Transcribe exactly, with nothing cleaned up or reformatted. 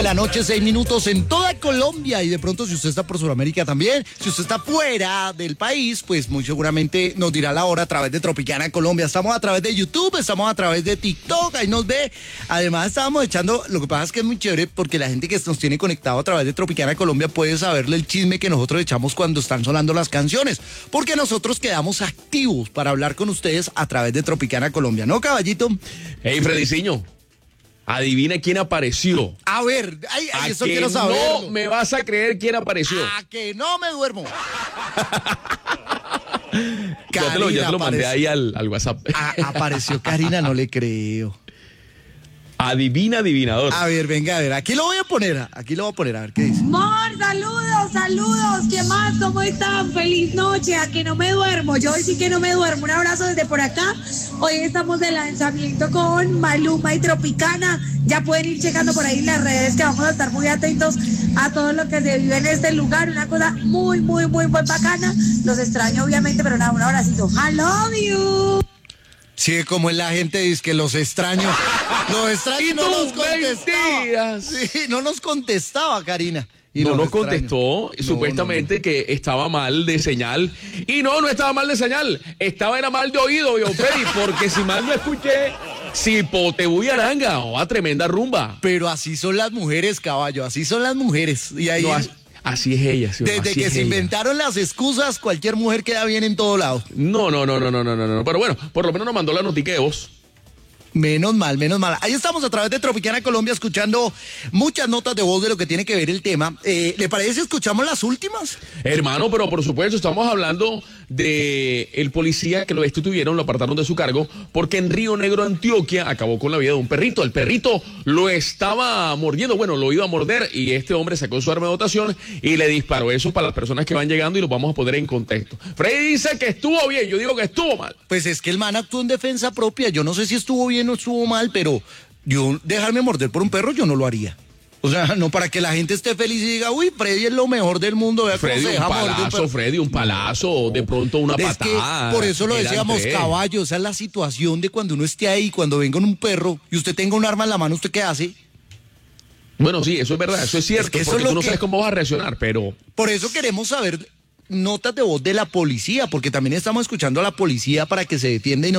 la noche, seis minutos en toda Colombia. Y de pronto, si usted está por Sudamérica también, si usted está fuera del país, pues muy seguramente nos dirá la hora a través de Tropicana Colombia. Estamos a través de YouTube, estamos a través de TikTok, ahí nos ve. Además, estábamos echando, lo que pasa es que es muy chévere porque la gente que nos tiene conectado a través de Tropicana Colombia puede saberle el chisme que nosotros echamos cuando están sonando las canciones. Porque nosotros quedamos activos para hablar con ustedes a través de Tropicana Colombia, ¿no, caballito? Hey, Frediciño, adivina quién apareció. A ver, ay, ay, A eso que quiero saber. no me vas a creer quién apareció. A que no me duermo. Ya te lo, ya te lo mandé apareció. ahí al, al WhatsApp. A- apareció Karina, no le creo. Adivina, adivinador. A ver, venga, a ver, aquí lo voy a poner, aquí lo voy a poner, a ver qué dice. Mor, saludos, saludos. ¿Qué más? ¿Cómo están? Feliz noche. A que no me duermo. Yo hoy sí que no me duermo. Un abrazo desde por acá. Hoy estamos de lanzamiento con Maluma y Tropicana. Ya pueden ir checando por ahí en las redes que vamos a estar muy atentos a todo lo que se vive en este lugar. Una cosa muy, muy, muy, muy bacana. Los extraño, obviamente, pero nada, un abracito. I love you. Sí, como es la gente, dice que los extraño. Los extraño y no nos contestaba. Sí, no nos contestaba, Karina. Y no los nos extraño. contestó, No, supuestamente no, no. que estaba mal de señal. Y no, no estaba mal de señal, estaba era mal de oído, yo, Freddy, porque si mal no escuché, si Potebú y Aranga, o a tremenda rumba. Pero así son las mujeres, caballo, así son las mujeres. Y ahí, No, así, así es ella. ¿Sí? desde Así que es se ella. inventaron las excusas, cualquier mujer queda bien en todo lado. No, no, no, no, no, no, no, no. Pero bueno, por lo menos nos mandó la notica de voz. Menos mal, menos mal. Ahí estamos a través de Tropicana Colombia escuchando muchas notas de voz de lo que tiene que ver el tema. Eh, ¿Le parece si escuchamos las últimas? Hermano, pero por supuesto estamos hablando de el policía que lo destituyeron, lo apartaron de su cargo, porque en Río Negro, Antioquia, acabó con la vida de un perrito. El perrito lo estaba mordiendo, bueno, lo iba a morder y este hombre sacó su arma de dotación y le disparó. Eso para las personas que van llegando y los vamos a poner en contexto. Freddy dice que estuvo bien, yo digo que estuvo mal. Pues es que el man actuó en defensa propia. Yo no sé si estuvo bien o estuvo mal, pero yo dejarme morder por un perro yo no lo haría. O sea, no para que la gente esté feliz y diga, uy, Freddy es lo mejor del mundo. Vea cómo Freddy, se un deja morder un palazo, perro. Freddy, un palazo, de pronto una Es que patada. por eso lo eran decíamos, tres. caballo, esa es la situación de cuando uno esté ahí, cuando venga un perro y usted tenga un arma en la mano, ¿usted qué hace? Bueno, sí, eso es verdad, eso es cierto, Es que eso porque es lo tú no que- sabes cómo vas a reaccionar, pero... Por eso queremos saber notas de voz de la policía, porque también estamos escuchando a la policía para que se defienda y no